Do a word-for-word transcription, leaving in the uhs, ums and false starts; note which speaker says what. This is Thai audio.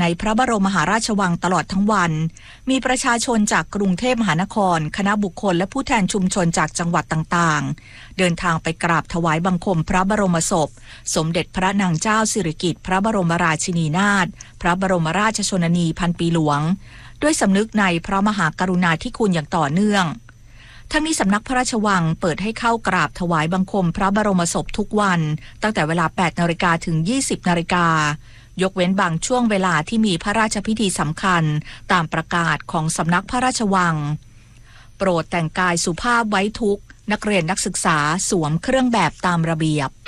Speaker 1: พระบรมมหาราชวังตลอดทั้งวันมีประชาชนจากกรุงเทพมหานครคณะบุคคลและผู้แทนชุมชนจากจังหวัดต่างๆเดินทางไปกราบถวายบังคมพระบรมศพสมเด็จพระนางเจ้าสิริกิติ์พระบรมราชินีนาถพระบรมราชชนนีพันปีหลวงด้วยสำนึกในพระมหากรุณาธิคุณอย่างต่อเนื่องทั้งนี้สำนักพระราชวังเปิดให้เข้ากราบถวายบังคมพระบรมศพทุกวันตั้งแต่เวลา แปดนาฬิกา ถึง ยี่สิบนาฬิกายกเว้นบางช่วงเวลาที่มีพระราชพิธีสำคัญตามประกาศของสำนักพระราชวังโปรดแต่งกายสุภาพไว้ทุกนักเรียนนักศึกษาสวมเครื่องแบบตามระเบียบ